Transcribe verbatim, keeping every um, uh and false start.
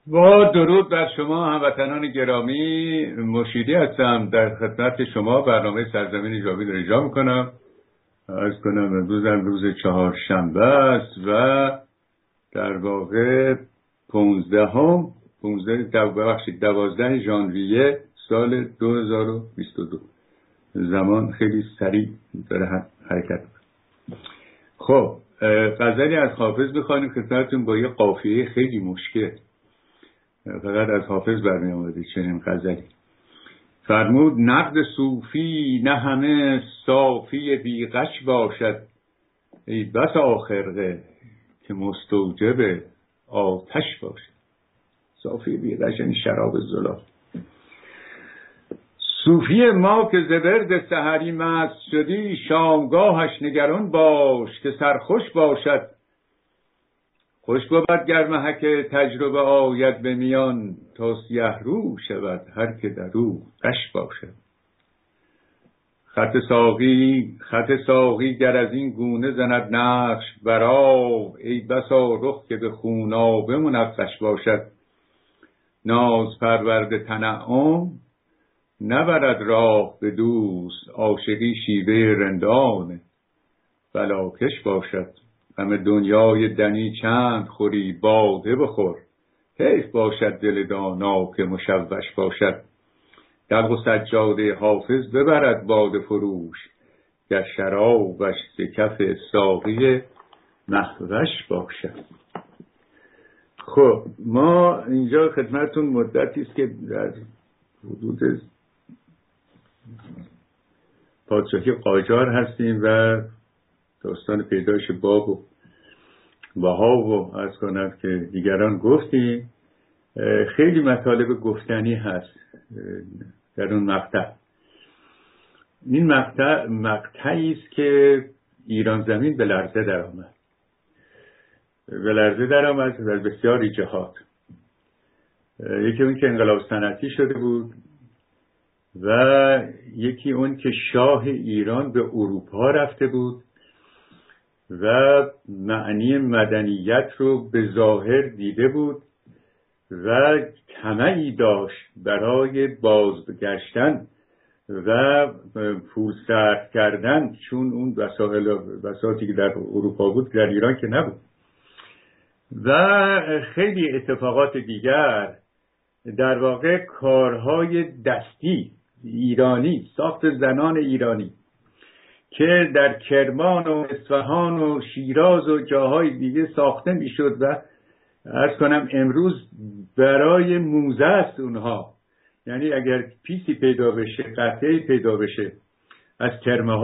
با درود بر شما هموطنان گرامی، مشیری هستم در خدمت شما. برنامه سرزمین جاوید رو اجرا میکنم. عرض کنم امروز روز چهارشنبه است و در واقع پونزدهم پونزده ببخشید دوازده ژانویه سال دو هزار و بیست و دو. زمان خیلی سریع داره حرکت میکنه. خب غزلی از حافظ بخوانیم خدمتتون با یه قافیه خیلی مشکل. فقط از حافظ برمی آمده چنین غزلی. فرمود نقد صوفی نه همه صافی بی غش باشد، ای بس آخرقه که مستوجب آتش باشد. صافی بی غش یعنی شراب زلال. صوفی ما که زبرد سحری مست شدی، شامگاهش نگران باش که سرخوش باشد. خوش بود گر محک تجربه آید به میان، تا سیه رو شود هر که در او غش باشد. خط ساقی خط ساقی گر از این گونه زند نقش بر آب، ای بسا رخ که به خونابه منقش باشد. ناز پرورد تنعم نبرد راه به دوست، عاشقی شیوه رندان بلاکش باشد. همه دنیای دنی چند خوری باده بخور، حیف باشد دل دانا که مشوش باشد. دلق و سجاده حافظ ببرد باده فروش، گر شرابش ز کف ساقی مهوش باشد. خب ما اینجا خدمتتون مدتی است که در حدود پادشاهی قاجار هستیم و داستان پیدایش باب و بها و عرض کنم که دیگران گفتیم. خیلی مطالب گفتنی هست در اون مقطع. این مقطع مقطعی است که ایران زمین به لرزه در آمد به لرزه در آمد در بسیاری جهات. یکی اون که انقلاب صنعتی شده بود و یکی اون که شاه ایران به اروپا رفته بود و معنی مدنیت رو به ظاهر دیده بود و طمعی داشت برای بازگشتن و پول صرف کردن، چون اون وسایل وساطی که در اروپا بود در ایران که نبود. و خیلی اتفاقات دیگر، در واقع کارهای دستی ایرانی، ساخت زنان ایرانی که در کرمان و اصفهان و شیراز و جاهای دیگه ساخته میشد و عرض کنم امروز برای موزه است اونها. یعنی اگر پیسی پیدا بشه، قطعه‌ای پیدا بشه از کرمه ها